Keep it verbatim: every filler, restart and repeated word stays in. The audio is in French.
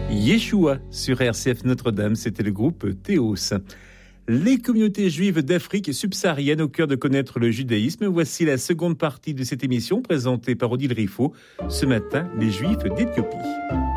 Yeshua sur R C F Notre-Dame, c'était le groupe Théos. Les communautés juives d'Afrique subsaharienne au cœur de connaître le judaïsme. Voici la seconde partie de cette émission présentée par Odile Riffaut. Ce matin, les Juifs d'Éthiopie.